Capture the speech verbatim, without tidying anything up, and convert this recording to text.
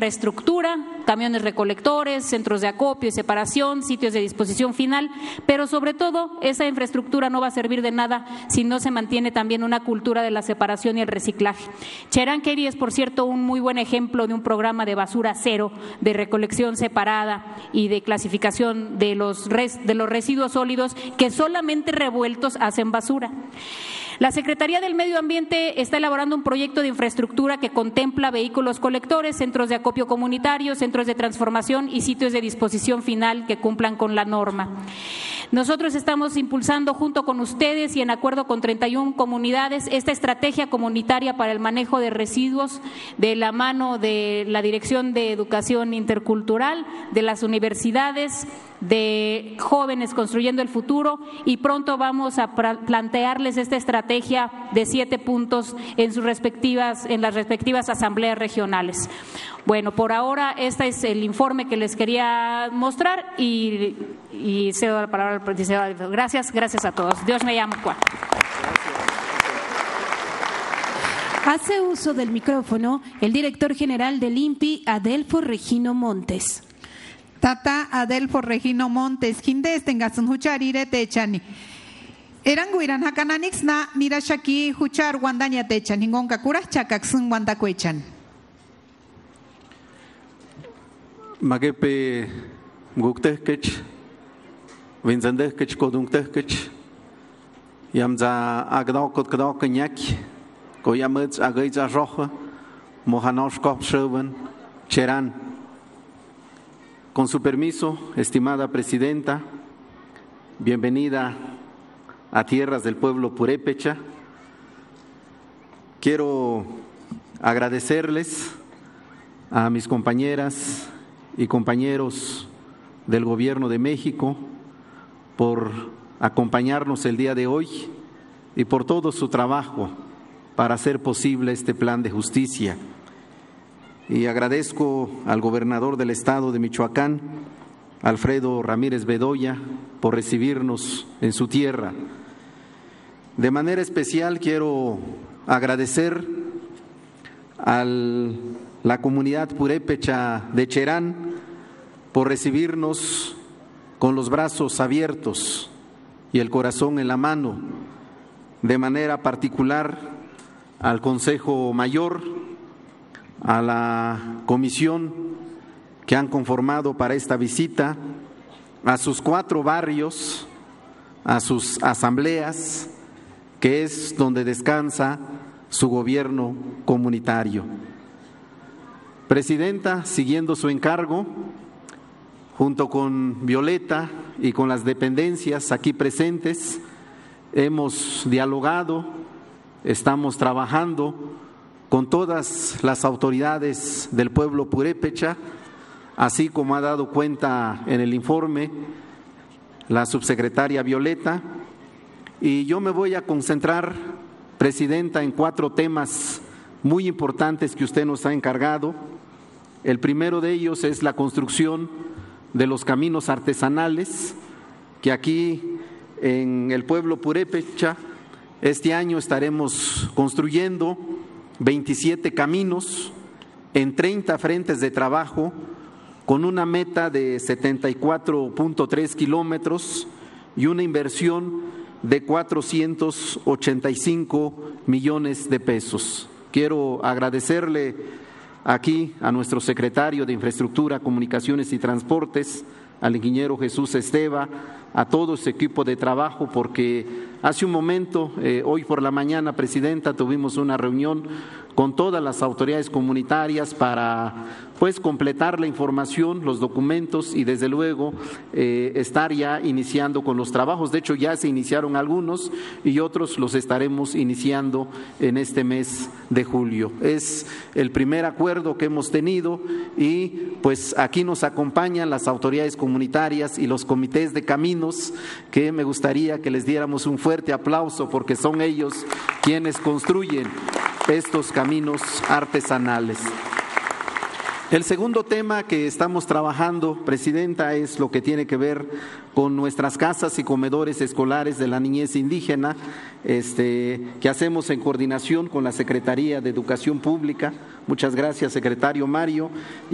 infraestructura, camiones recolectores, centros de acopio y separación, sitios de disposición final, pero sobre todo esa infraestructura no va a servir de nada si no se mantiene también una cultura de la separación y el reciclaje. Cherán Keri es, por cierto, un muy buen ejemplo de un programa de basura cero, de recolección separada y de clasificación de los, res, de los residuos sólidos que solamente revueltos hacen basura. La Secretaría del Medio Ambiente está elaborando un proyecto de infraestructura que contempla vehículos colectores, centros de acopio comunitario, centros de transformación y sitios de disposición final que cumplan con la norma. Nosotros estamos impulsando junto con ustedes y en acuerdo con treinta y una comunidades esta estrategia comunitaria para el manejo de residuos de la mano de la Dirección de Educación Intercultural, de las universidades, de Jóvenes Construyendo el Futuro, y pronto vamos a plantearles esta estrategia de siete puntos en sus respectivas, en las respectivas asambleas regionales. Bueno, por ahora este es el informe que les quería mostrar y, y cedo la palabra al presidente. Gracias, gracias a todos. Dios me llama. Hace uso del micrófono el director general del I N P I, Adelfo Regino Montes. Tata Adelfo Regino Montes, Kindes tengasun hucharire techani. Eranguiran hakananix na nirashaki huchar wandaña techan, hingonka kuras chakaksun wandakuechan. Magepe guktehkech, vinzandehkech kodungtehkech, yamza agdao kot gdao kenyak, koyamets agaiza roja, mohanosh kopsheven, Cherán. Con su permiso, estimada presidenta, bienvenida a tierras del pueblo purépecha. Quiero agradecerles a mis compañeras y compañeros del Gobierno de México por acompañarnos el día de hoy y por todo su trabajo para hacer posible este plan de justicia. Y agradezco al gobernador del estado de Michoacán, Alfredo Ramírez Bedoya, por recibirnos en su tierra. De manera especial quiero agradecer a la comunidad purépecha de Cherán por recibirnos con los brazos abiertos y el corazón en la mano, de manera particular al Consejo Mayor, a la comisión que han conformado para esta visita, a sus cuatro barrios, a sus asambleas, que es donde descansa su gobierno comunitario. Presidenta, siguiendo su encargo, junto con Violeta y con las dependencias aquí presentes, hemos dialogado, estamos trabajando con todas las autoridades del pueblo purépecha, así como ha dado cuenta en el informe la subsecretaria Violeta, y yo me voy a concentrar, presidenta, en cuatro temas muy importantes que usted nos ha encargado. El primero de ellos es la construcción de los caminos artesanales, que aquí en el pueblo purépecha este año estaremos construyendo veintisiete caminos en treinta frentes de trabajo con una meta de setenta y cuatro punto tres kilómetros y una inversión de cuatrocientos ochenta y cinco millones de pesos. Quiero agradecerle aquí a nuestro secretario de Infraestructura, Comunicaciones y Transportes, al ingeniero Jesús Esteva, a todo su equipo de trabajo, porque hace un momento, eh, hoy por la mañana, presidenta, tuvimos una reunión con todas las autoridades comunitarias para pues completar la información, los documentos y desde luego eh, estar ya iniciando con los trabajos. De hecho ya se iniciaron algunos y otros los estaremos iniciando en este mes de julio. Es el primer acuerdo que hemos tenido y pues aquí nos acompañan las autoridades comunitarias y los comités de caminos, que me gustaría que les diéramos un fuerte aplauso porque son ellos quienes construyen estos caminos artesanales. El segundo tema que estamos trabajando, presidenta, es lo que tiene que ver con nuestras casas y comedores escolares de la niñez indígena, este, que hacemos en coordinación con la Secretaría de Educación Pública. Muchas gracias, secretario Mario.